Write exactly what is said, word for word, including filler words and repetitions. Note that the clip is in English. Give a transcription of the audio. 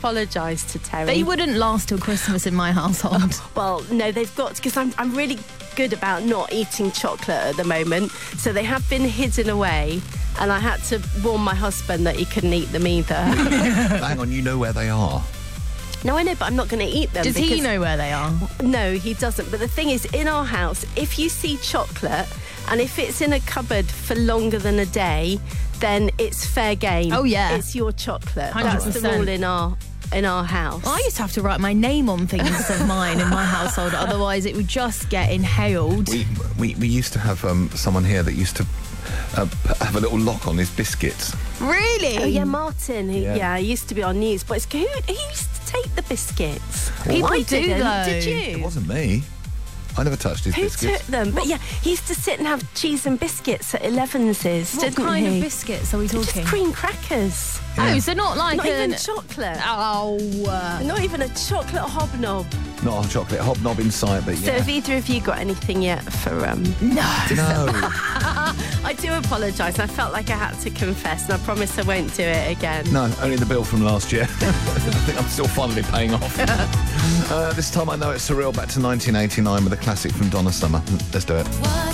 apologise to Terry. They wouldn't last till Christmas in my household. Well, no, they've got... Because I'm, I'm really good about not eating chocolate at the moment. So they have been hidden away. And I had to warn my husband that he couldn't eat them either. Hang on, you know where they are. No, I know, but I'm not going to eat them. Does he know where they are? No, he doesn't. But the thing is, in our house, if you see chocolate and if it's in a cupboard for longer than a day, then it's fair game. Oh, yeah. It's your chocolate. one hundred percent. That's the rule in our in our house. I used to have to write my name on things of mine in my household, otherwise it would just get inhaled. We we, we used to have um, someone here that used to uh, have a little lock on his biscuits. Really? Oh, yeah, Martin. Who, Yeah. yeah, he used to be on news. But it's, who, who used to take the biscuits? People I do, didn't. though. Did It you? wasn't me. I never touched his Who biscuits. took them? But yeah, he used to sit and have cheese and biscuits at Elevenses, What didn't kind he? of biscuits are we Just talking? cream crackers. Oh, so not like Not an... even chocolate. Oh, uh, Not even a chocolate hobnob. Not a chocolate hobnob in sight, but So yeah. have either of you got anything yet for... um? no. No. I do apologise. I felt like I had to confess, and I promise I won't do it again. No, only the bill from last year. I think I'm still finally paying off. uh, this time I know it's surreal, back to nineteen eighty-nine with a classic from Donna Summer. Let's do it. What